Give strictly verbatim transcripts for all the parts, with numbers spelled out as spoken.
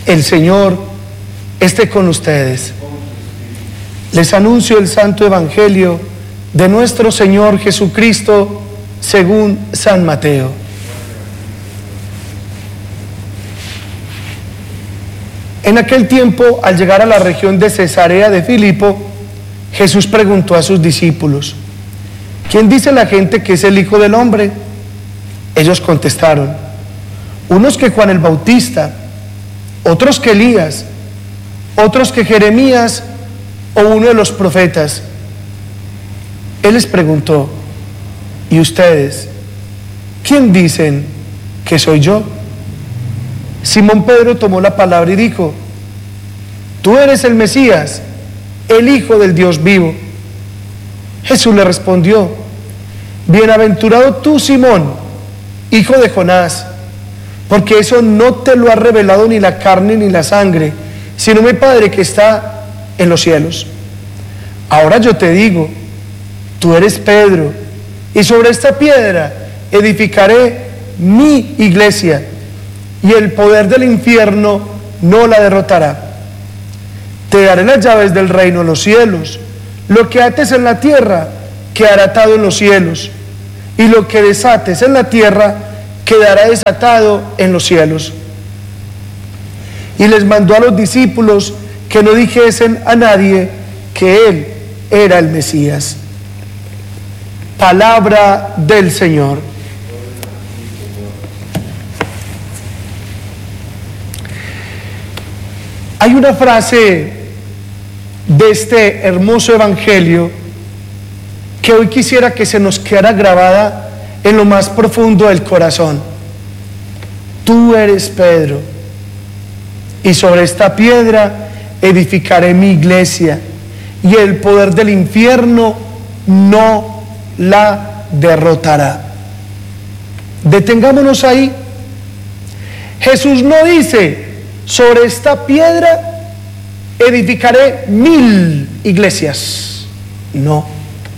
El Señor esté con ustedes. Les anuncio el Santo Evangelio de nuestro Señor Jesucristo según San Mateo. En aquel tiempo, al llegar a la región de Cesarea de Filipo, Jesús preguntó a sus discípulos: ¿quién dice la gente que es el Hijo del Hombre? Ellos contestaron: unos que Juan el Bautista, otros que Elías, otros que Jeremías o uno de los profetas. Él les preguntó: ¿y ustedes quién dicen que soy yo? Simón Pedro tomó la palabra y dijo: tú eres el Mesías, el Hijo del Dios vivo. Jesús le respondió: bienaventurado tú, Simón, hijo de Jonás, porque eso no te lo ha revelado ni la carne ni la sangre, sino mi Padre que está en los cielos. Ahora yo te digo, tú eres Pedro, y sobre esta piedra edificaré mi iglesia, y el poder del infierno no la derrotará. Te daré las llaves del reino en los cielos. Lo que ates en la tierra quedará atado en los cielos, y lo que desates en la tierra quedará desatado en los cielos. Y les mandó a los discípulos que no dijesen a nadie que él era el Mesías. Palabra del Señor. Hay una frase de este hermoso evangelio que hoy quisiera que se nos quedara grabada en lo más profundo del corazón. Tú eres Pedro, y sobre esta piedra edificaré mi iglesia, y el poder del infierno no la derrotará. Detengámonos ahí. Jesús no dice: sobre esta piedra edificaré mil iglesias. No.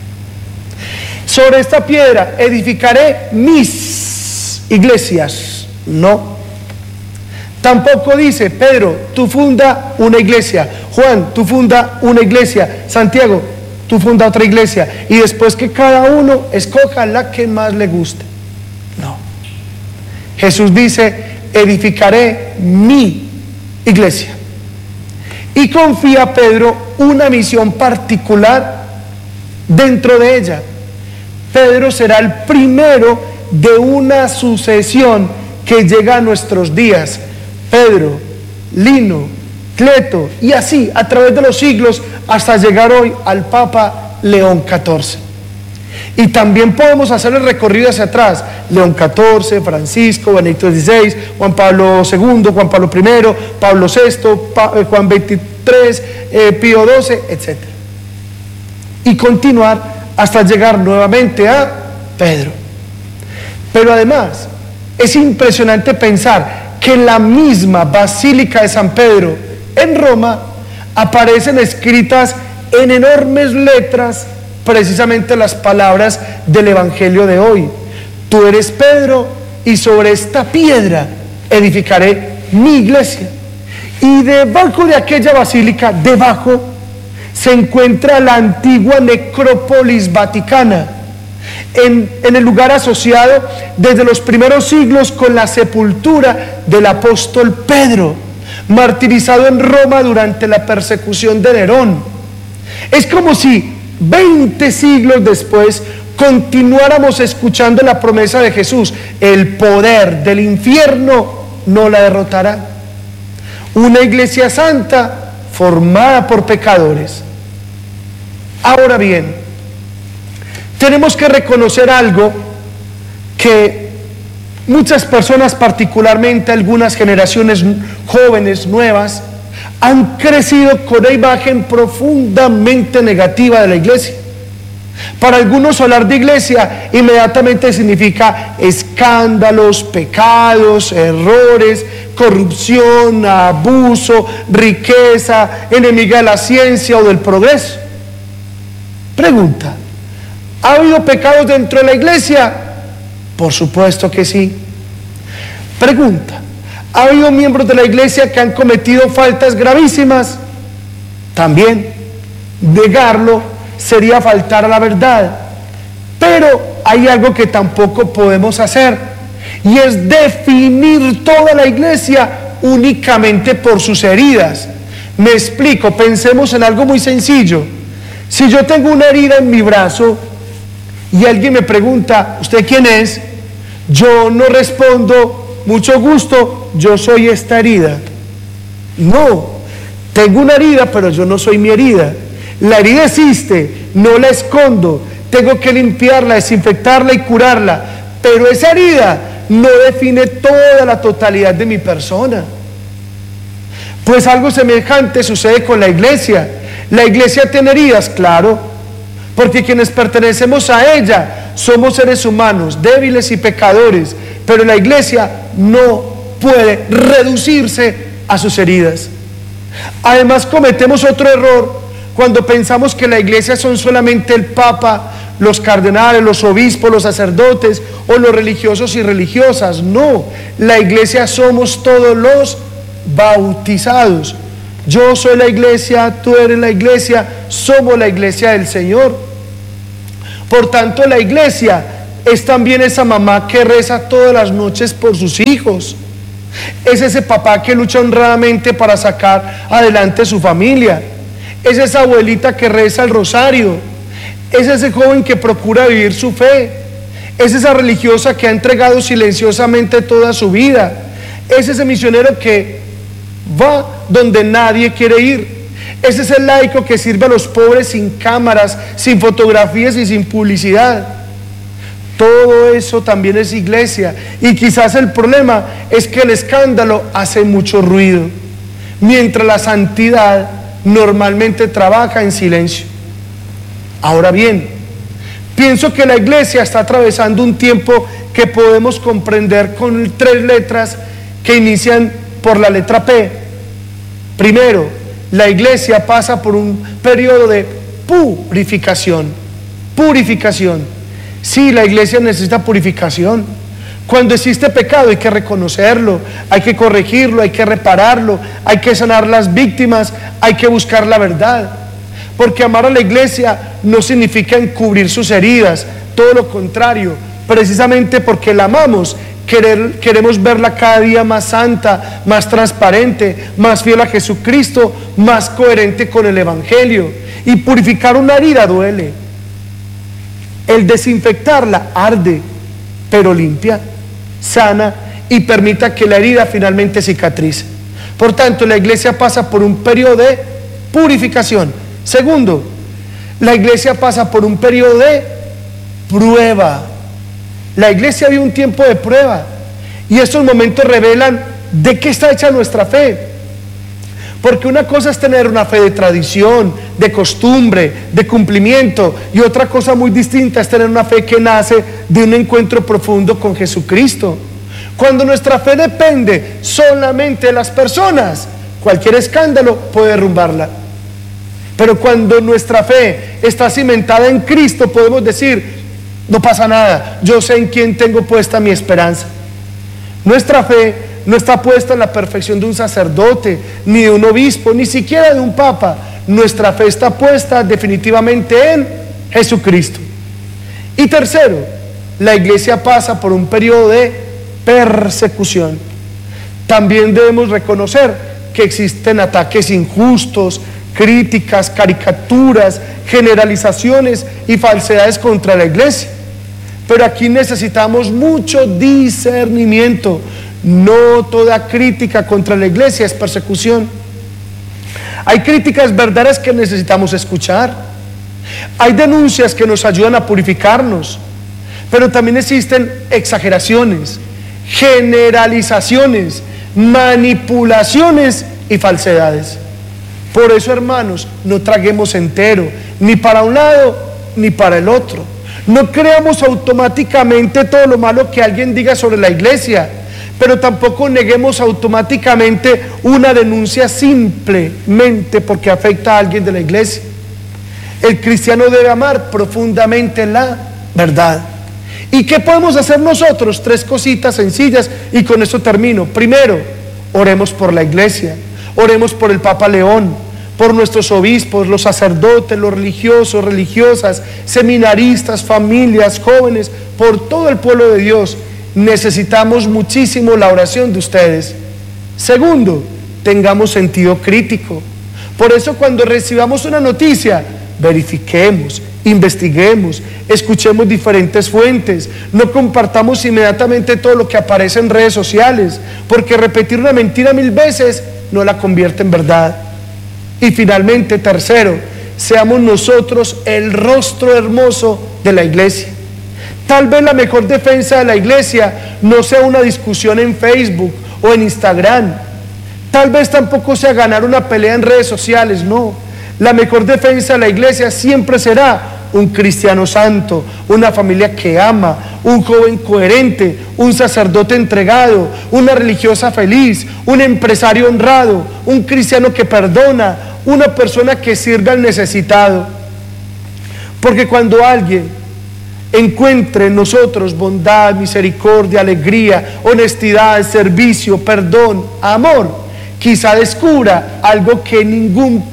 Sobre esta piedra edificaré mis iglesias. No. Tampoco dice: Pedro, tú funda una iglesia. Juan, tú funda una iglesia. Santiago, tú funda otra iglesia. Y después que cada uno escoja la que más le guste. No. Jesús dice: edificaré mi iglesia. Y confía a Pedro una misión particular dentro de ella. Pedro será el primero de una sucesión que llega a nuestros días. Pedro, Lino, Cleto, y así a través de los siglos hasta llegar hoy al Papa León catorce. Y también podemos hacer el recorrido hacia atrás: León catorce, Francisco, Benedicto dieciséis, Juan Pablo segundo, Juan Pablo primero, Pablo sexto, pa, eh, Juan veintitrés, eh, Pío doce, etcétera. Y continuar hasta llegar nuevamente a Pedro. Pero además es impresionante pensar que en la misma Basílica de San Pedro en Roma aparecen escritas en enormes letras precisamente las palabras del Evangelio de hoy: tú eres Pedro, y sobre esta piedra edificaré mi iglesia. Y debajo de aquella basílica, debajo, se encuentra la antigua necrópolis vaticana, en, en el lugar asociado desde los primeros siglos con la sepultura del apóstol Pedro, martirizado en Roma durante la persecución de Nerón. Es como si veinte siglos después continuáramos escuchando la promesa de Jesús: el poder del infierno no la derrotará. Una iglesia santa formada por pecadores. Ahora bien, tenemos que reconocer algo que muchas personas, particularmente algunas generaciones jóvenes, nuevas, han crecido con una imagen profundamente negativa de la iglesia. Para algunos hablar de iglesia inmediatamente significa escándalos, pecados, errores, corrupción, abuso, riqueza, enemiga de la ciencia o del progreso. Pregunta: ¿ha habido pecados dentro de la iglesia? Por supuesto que sí. Pregunta: ¿Ha habido miembros de la iglesia que han cometido faltas gravísimas? También. Negarlo sería faltar a la verdad. Pero hay algo que tampoco podemos hacer, y es definir toda la iglesia únicamente por sus heridas. Me explico, pensemos en algo muy sencillo. Si yo tengo una herida en mi brazo y alguien me pregunta, ¿usted quién es?, yo no respondo, mucho gusto, yo soy esta herida. No, tengo una herida, pero yo no soy mi herida. La herida existe, no la escondo, tengo que limpiarla, desinfectarla y curarla, pero esa herida no define toda la totalidad de mi persona. Pues algo semejante sucede con la iglesia. La iglesia tiene heridas, claro, porque quienes pertenecemos a ella somos seres humanos, débiles y pecadores, pero la iglesia no puede reducirse a sus heridas. Además, cometemos otro error cuando pensamos que la iglesia son solamente el Papa, los cardenales, los obispos, los sacerdotes o los religiosos y religiosas. No, la iglesia somos todos los bautizados. Yo soy la iglesia, tú eres la iglesia, somos la iglesia del Señor. Por tanto, la iglesia es también esa mamá que reza todas las noches por sus hijos. Es ese papá que lucha honradamente para sacar adelante su familia. Es esa abuelita que reza el rosario. Es ese joven que procura vivir su fe. Es esa religiosa que ha entregado silenciosamente toda su vida. Es ese misionero que va donde nadie quiere ir. Ese es el laico que sirve a los pobres sin cámaras, sin fotografías y sin publicidad. Todo eso también es iglesia. Y quizás el problema es que el escándalo hace mucho ruido, mientras la santidad normalmente trabaja en silencio. Ahora bien, pienso que la iglesia está atravesando un tiempo que podemos comprender con tres letras que inician por la letra P. Primero, la iglesia pasa por un periodo de purificación. Purificación. Sí, la iglesia necesita purificación. Cuando existe pecado hay que reconocerlo, hay que corregirlo, hay que repararlo, hay que sanar las víctimas, hay que buscar la verdad. Porque amar a la iglesia no significa encubrir sus heridas, todo lo contrario. Precisamente porque la amamos, querer, queremos verla cada día más santa, más transparente, más fiel a Jesucristo, más coherente con el Evangelio. Y purificar una herida duele. El desinfectarla arde, pero limpia, sana y permita que la herida finalmente cicatrice. Por tanto, la iglesia pasa por un periodo de purificación. Segundo, la iglesia pasa por un periodo de prueba. La iglesia vive un tiempo de prueba y estos momentos revelan de qué está hecha nuestra fe. Porque una cosa es tener una fe de tradición, de costumbre, de cumplimiento, y otra cosa muy distinta es tener una fe que nace de un encuentro profundo con Jesucristo. Cuando nuestra fe depende solamente de las personas, cualquier escándalo puede derrumbarla. Pero cuando nuestra fe está cimentada en Cristo, podemos decir, no pasa nada, yo sé en quién tengo puesta mi esperanza. Nuestra fe no está puesta en la perfección de un sacerdote, ni de un obispo, ni siquiera de un papa. Nuestra fe está puesta definitivamente en Jesucristo. Y tercero, la iglesia pasa por un periodo de persecución. También debemos reconocer que existen ataques injustos, críticas, caricaturas, generalizaciones y falsedades contra la iglesia. Pero aquí necesitamos mucho discernimiento. No toda crítica contra la iglesia es persecución. Hay críticas verdaderas que necesitamos escuchar. Hay denuncias que nos ayudan a purificarnos. Pero también existen exageraciones, generalizaciones, manipulaciones y falsedades. Por eso, hermanos, no traguemos entero, ni para un lado ni para el otro. No creamos automáticamente todo lo malo que alguien diga sobre la iglesia, pero tampoco neguemos automáticamente una denuncia simplemente porque afecta a alguien de la iglesia. El cristiano debe amar profundamente la verdad. ¿Y qué podemos hacer nosotros? Tres cositas sencillas y con esto termino. Primero, Oremos por la iglesia, oremos por el Papa León, por nuestros obispos, los sacerdotes, los religiosos, religiosas, seminaristas, familias, jóvenes, por todo el pueblo de Dios. Necesitamos muchísimo la oración de ustedes. Segundo, tengamos sentido crítico. Por eso cuando recibamos una noticia, verifiquemos, investiguemos, escuchemos diferentes fuentes, no compartamos inmediatamente todo lo que aparece en redes sociales, porque repetir una mentira mil veces no la convierte en verdad. Y finalmente, tercero, seamos nosotros el rostro hermoso de la iglesia. Tal vez la mejor defensa de la iglesia no sea una discusión en Facebook o en Instagram, tal vez tampoco sea ganar una pelea en redes sociales, no. La mejor defensa de la iglesia siempre será un cristiano santo, una familia que ama, un joven coherente, un sacerdote entregado, una religiosa feliz, un empresario honrado, un cristiano que perdona, una persona que sirve al necesitado. Porque cuando alguien encuentre en nosotros bondad, misericordia, alegría, honestidad, servicio, perdón, amor, quizá descubra algo que ningún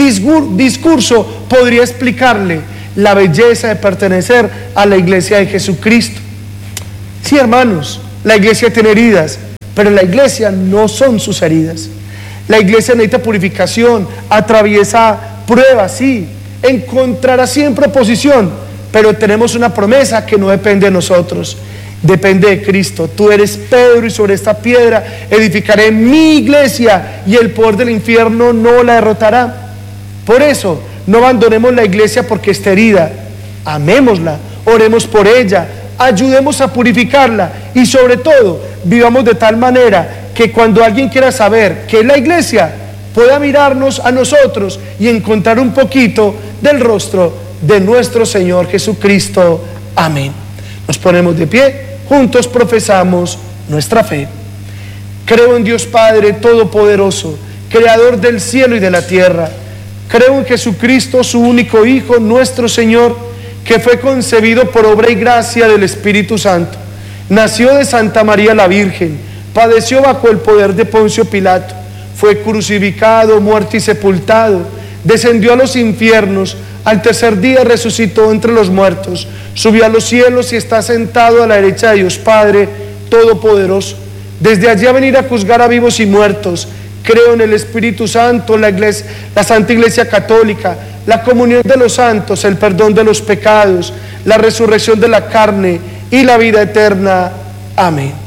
discurso podría explicarle: la belleza de pertenecer a la iglesia de Jesucristo. Sí, hermanos, la iglesia tiene heridas, pero la iglesia no son sus heridas. La iglesia necesita purificación, atraviesa pruebas, sí, encontrará siempre oposición, pero tenemos una promesa que no depende de nosotros, depende de Cristo. Tú eres Pedro y sobre esta piedra edificaré mi iglesia y el poder del infierno no la derrotará. Por eso, no abandonemos la iglesia porque está herida, amémosla, oremos por ella, ayudemos a purificarla y sobre todo, vivamos de tal manera que cuando alguien quiera saber qué es la iglesia, pueda mirarnos a nosotros y encontrar un poquito del rostro de nuestro Señor Jesucristo. Amén. Nos ponemos de pie, juntos profesamos nuestra fe. Creo en Dios Padre Todopoderoso, Creador del cielo y de la tierra. Creo en Jesucristo, su único Hijo, nuestro Señor, que fue concebido por obra y gracia del Espíritu Santo. Nació de Santa María la Virgen, padeció bajo el poder de Poncio Pilato, fue crucificado, muerto y sepultado, descendió a los infiernos, al tercer día resucitó entre los muertos, subió a los cielos y está sentado a la derecha de Dios Padre Todopoderoso. Desde allí a venir a juzgar a vivos y muertos. Creo en el Espíritu Santo, la iglesia, la Santa Iglesia Católica, la comunión de los santos, el perdón de los pecados, la resurrección de la carne y la vida eterna. Amén.